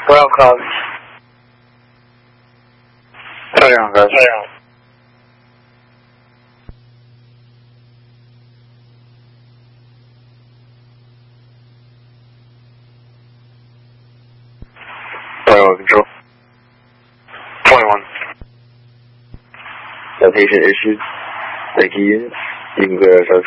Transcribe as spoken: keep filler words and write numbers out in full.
twelve cloud. 촬영, guys. 촬영. Bravo control. twenty-one. Citation issued. Thank you, units. You can clear ourselves.